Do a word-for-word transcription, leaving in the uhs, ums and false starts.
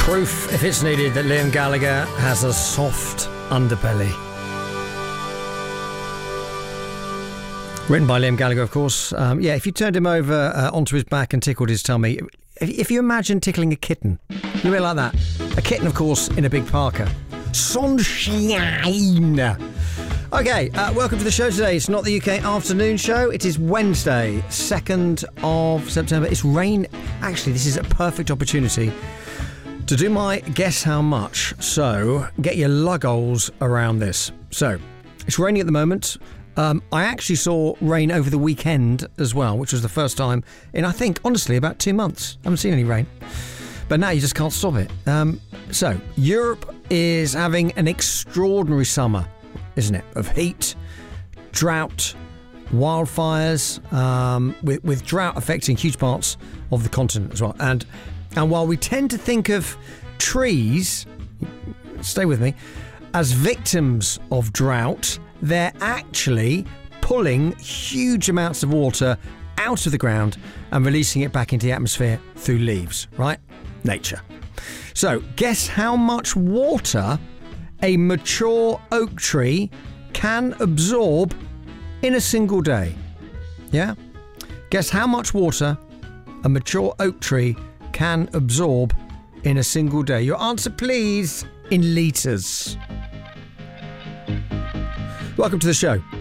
Proof, if it's needed, that Liam Gallagher has a soft underbelly. Written by Liam Gallagher, of course. Um, yeah, if you turned him over uh, onto his back and tickled his tummy, if, if you imagine tickling a kitten, a bit like that. A kitten, of course, in a big parka. Sunshine! Okay, uh, welcome to the show today. It's not the U K afternoon show. It is Wednesday, second of September. It's rain. Actually, this is a perfect opportunity to do my guess how much. So get your luggoles around this. So it's raining at the moment. Um, I actually saw rain over the weekend as well, which was the first time in, I think, honestly, about two months. I haven't seen any rain. But now you just can't stop it. Um, so Europe is having an extraordinary summer, isn't it? Of heat, drought, wildfires, um, with, with drought affecting huge parts of the continent as well. And And while we tend to think of trees, stay with me, as victims of drought, they're actually pulling huge amounts of water out of the ground and releasing it back into the atmosphere through leaves, right? Nature. So, guess how much water a mature oak tree can absorb in a single day? Yeah? Guess how much water a mature oak tree can absorb in a single day. Your answer, please, in litres. Welcome to the show.